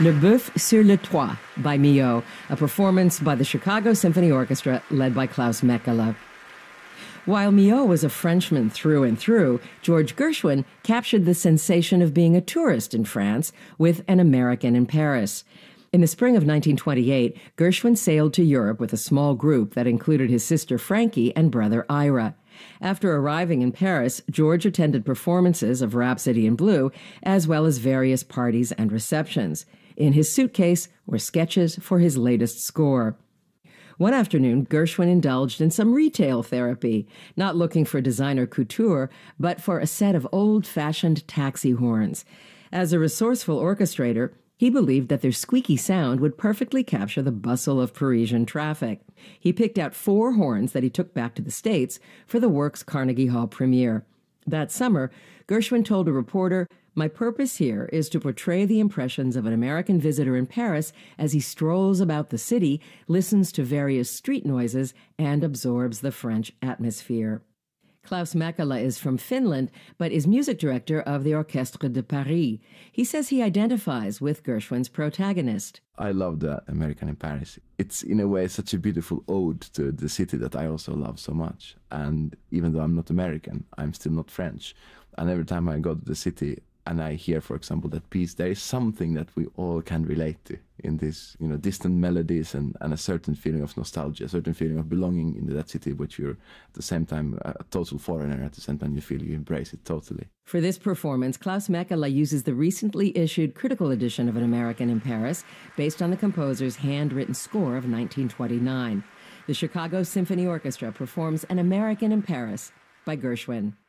Le Boeuf sur le Toit by Milhaud, a performance by the Chicago Symphony Orchestra led by Klaus Mekele. While Milhaud was a Frenchman through and through, George Gershwin captured the sensation of being a tourist in France with An American in Paris. In the spring of 1928, Gershwin sailed to Europe with a small group that included his sister Frankie and brother Ira. After arriving in Paris, George attended performances of Rhapsody in Blue, as well as various parties and receptions. In his suitcase were sketches for his latest score. One afternoon, Gershwin indulged in some retail therapy, not looking for designer couture, but for a set of old-fashioned taxi horns. As a resourceful orchestrator, he believed that their squeaky sound would perfectly capture the bustle of Parisian traffic. He picked out 4 horns that he took back to the States for the work's Carnegie Hall premiere. That summer, Gershwin told a reporter, "My purpose here is to portray the impressions of an American visitor in Paris as he strolls about the city, listens to various street noises, and absorbs the French atmosphere." Klaus Mekele is from Finland, but is music director of the Orchestre de Paris. He says he identifies with Gershwin's protagonist. I love the American in Paris. It's in a way such a beautiful ode to the city that I also love so much. And even though I'm not American, I'm still not French. And every time I go to the city and I hear, for example, that piece, there is something that we all can relate to in this, distant melodies and a certain feeling of nostalgia, a certain feeling of belonging in that city, which you're at the same time a total foreigner, at the same time you feel you embrace it totally. For this performance, Klaus Mekele uses the recently issued critical edition of An American in Paris, based on the composer's handwritten score of 1929. The Chicago Symphony Orchestra performs An American in Paris by Gershwin.